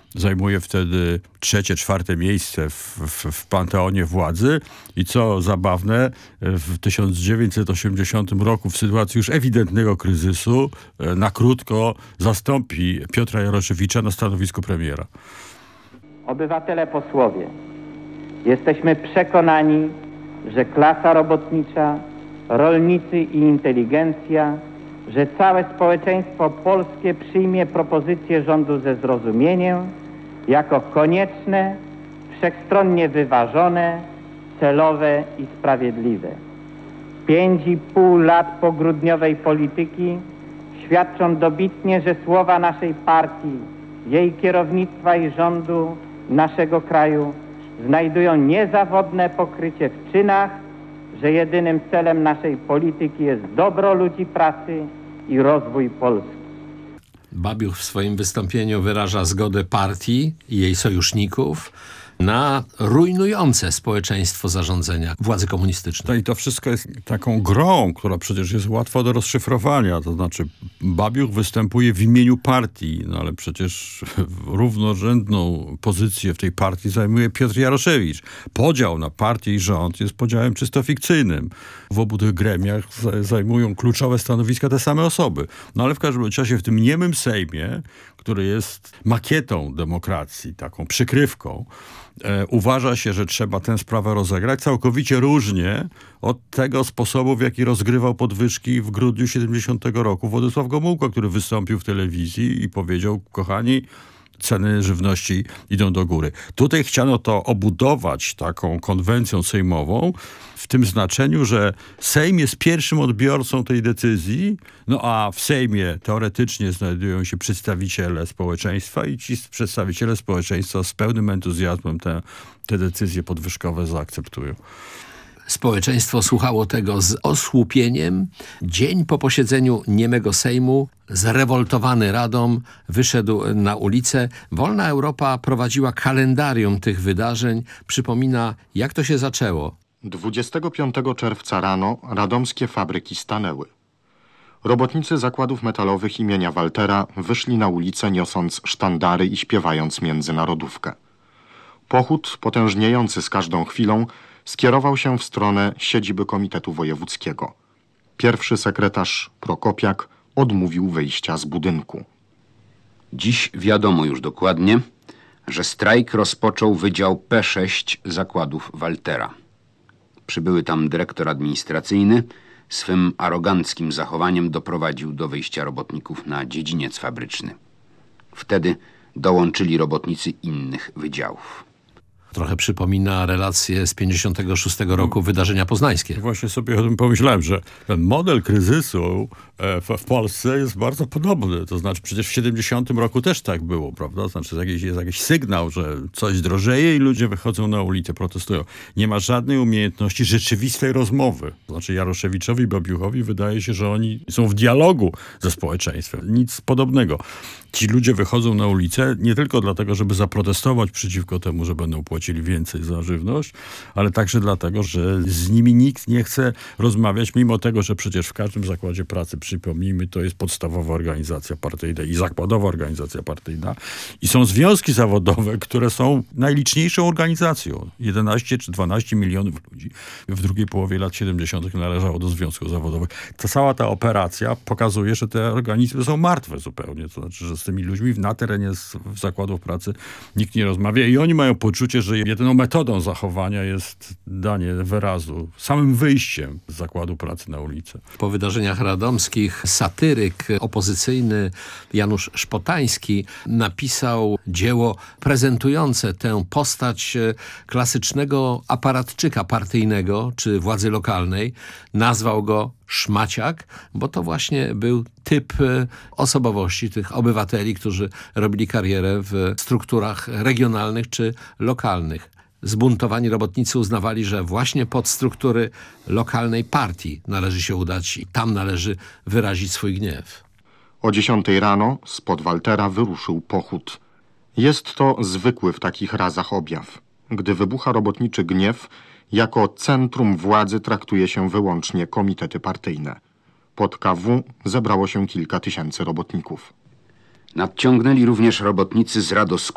zajmuje wtedy 3., 4. miejsce w panteonie władzy i co zabawne, w 1980 roku w sytuacji już ewidentnego kryzysu na krótko zastąpi Piotra Jaroszewicza na stanowisku premiera. Obywatele, posłowie, jesteśmy przekonani, że klasa robotnicza, rolnicy i inteligencja, że całe społeczeństwo polskie przyjmie propozycje rządu ze zrozumieniem jako konieczne, wszechstronnie wyważone, celowe i sprawiedliwe. 5,5 lat pogrudniowej polityki świadczą dobitnie, że słowa naszej partii, jej kierownictwa i rządu naszego kraju znajdują niezawodne pokrycie w czynach, że jedynym celem naszej polityki jest dobro ludzi pracy i rozwój Polski. Babiuch w swoim wystąpieniu wyraża zgodę partii i jej sojuszników na rujnujące społeczeństwo zarządzenia władzy komunistycznej. I to wszystko jest taką grą, która przecież jest łatwa do rozszyfrowania. To znaczy Babiuch występuje w imieniu partii, no ale przecież równorzędną pozycję w tej partii zajmuje Piotr Jaroszewicz. Podział na partię i rząd jest podziałem czysto fikcyjnym. W obu tych gremiach zajmują kluczowe stanowiska te same osoby. No ale w każdym razie w tym niemym Sejmie, który jest makietą demokracji, taką przykrywką, uważa się, że trzeba tę sprawę rozegrać całkowicie różnie od tego sposobu, w jaki rozgrywał podwyżki w grudniu 70 roku Władysław Gomułka, który wystąpił w telewizji i powiedział: kochani, ceny żywności idą do góry. Tutaj chciano to obudować taką konwencją sejmową w tym znaczeniu, że Sejm jest pierwszym odbiorcą tej decyzji, no a w Sejmie teoretycznie znajdują się przedstawiciele społeczeństwa i ci przedstawiciele społeczeństwa z pełnym entuzjazmem te decyzje podwyżkowe zaakceptują. Społeczeństwo słuchało tego z osłupieniem. Dzień po posiedzeniu niemego Sejmu zrewoltowany Radom wyszedł na ulicę. Wolna Europa prowadziła kalendarium tych wydarzeń. Przypomina, jak to się zaczęło. 25 czerwca rano radomskie fabryki stanęły. Robotnicy zakładów metalowych imienia Waltera wyszli na ulicę, niosąc sztandary i śpiewając międzynarodówkę. Pochód, potężniejący z każdą chwilą, skierował się w stronę siedziby Komitetu Wojewódzkiego. Pierwszy sekretarz Prokopiak odmówił wyjścia z budynku. Dziś wiadomo już dokładnie, że strajk rozpoczął Wydział P6 zakładów Waltera. Przybyły tam dyrektor administracyjny, swym aroganckim zachowaniem doprowadził do wyjścia robotników na dziedziniec fabryczny. Wtedy dołączyli robotnicy innych wydziałów. Trochę przypomina relacje z 56 roku wydarzenia poznańskie. Właśnie sobie o tym pomyślałem, że ten model kryzysu w Polsce jest bardzo podobny. To znaczy przecież w 70 roku też tak było, prawda? Znaczy jest jakiś sygnał, że coś drożeje i ludzie wychodzą na ulicę, protestują. Nie ma żadnej umiejętności rzeczywistej rozmowy. To znaczy Jaroszewiczowi i Babiuchowi wydaje się, że oni są w dialogu ze społeczeństwem. Nic podobnego. Ci ludzie wychodzą na ulicę nie tylko dlatego, żeby zaprotestować przeciwko temu, że będą płacili więcej za żywność, ale także dlatego, że z nimi nikt nie chce rozmawiać, mimo tego, że przecież w każdym zakładzie pracy, przypomnijmy, to jest podstawowa organizacja partyjna i zakładowa organizacja partyjna i są związki zawodowe, które są najliczniejszą organizacją. 11 czy 12 milionów ludzi w drugiej połowie lat 70. należało do związków zawodowych. Cała ta operacja pokazuje, że te organizmy są martwe zupełnie. To znaczy, że z tymi ludźmi na terenie zakładów pracy nikt nie rozmawia i oni mają poczucie, że jedyną metodą zachowania jest danie wyrazu, samym wyjściem z zakładu pracy na ulicę. Po wydarzeniach radomskich satyryk opozycyjny Janusz Szpotański napisał dzieło prezentujące tę postać klasycznego aparatczyka partyjnego czy władzy lokalnej. Nazwał go szmaciak, bo to właśnie był typ osobowości tych obywateli, którzy robili karierę w strukturach regionalnych czy lokalnych. Zbuntowani robotnicy uznawali, że właśnie pod struktury lokalnej partii należy się udać i tam należy wyrazić swój gniew. O 10 rano spod Waltera wyruszył pochód. Jest to zwykły w takich razach objaw. Gdy wybucha robotniczy gniew, jako centrum władzy traktuje się wyłącznie komitety partyjne. Pod KW zebrało się kilka tysięcy robotników. Nadciągnęli również robotnicy z Radosku